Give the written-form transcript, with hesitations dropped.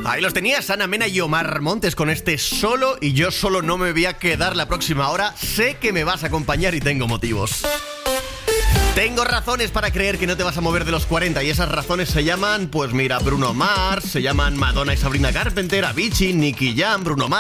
Ahí los tenías, Ana Mena y Omar Montes con este Solo, y yo solo no me voy a quedar la próxima hora. Sé que me vas a acompañar y tengo motivos. Tengo razones para creer que no te vas a mover de los 40, y esas razones se llaman, pues mira, Bruno Mars, se llaman Madonna y Sabrina Carpenter, Avicii, Nicky Jam, Bruno Mars.